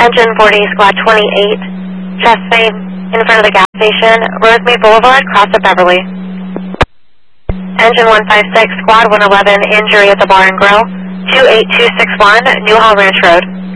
Engine 40, Squad 28, chest fame in front of the gas station, Rosemary Boulevard, cross of Beverly. Engine 156, Squad 111, injury at the bar and grill, 28261, Newhall Ranch Road.